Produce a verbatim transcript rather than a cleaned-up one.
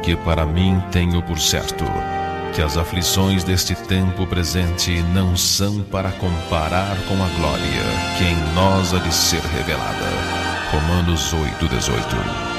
porque para mim tenho por certo que as aflições deste tempo presente não são para comparar com a glória que em nós há de ser revelada. Romanos oito, dezoito.